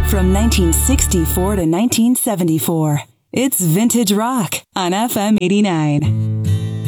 From 1964 to 1974, it's vintage rock on FM 89.